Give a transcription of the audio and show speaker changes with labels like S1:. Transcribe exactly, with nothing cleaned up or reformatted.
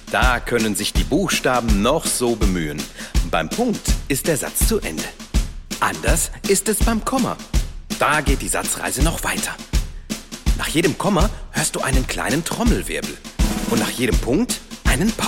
S1: Da können sich die Buchstaben noch so bemühen. Beim Punkt ist der Satz zu Ende. Anders ist es beim Komma. Da geht die Satzreise noch weiter. Nach jedem Komma hörst du einen kleinen Trommelwirbel und nach jedem Punkt einen Pausenton.